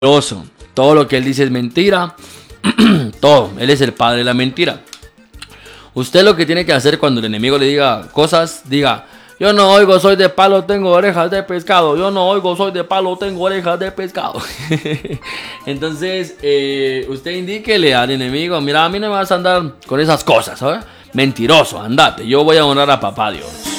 mentiroso. Todo lo que él dice es mentira. Todo. Él es el padre de la mentira. Usted lo que tiene que hacer cuando el enemigo le diga cosas, diga: yo no oigo, soy de palo, tengo orejas de pescado. Yo no oigo, soy de palo, tengo orejas de pescado. Entonces, usted indíquele al enemigo: mira, a mí no me vas a andar con esas cosas, ¿sabes? Mentiroso, andate. Yo voy a honrar a papá Dios.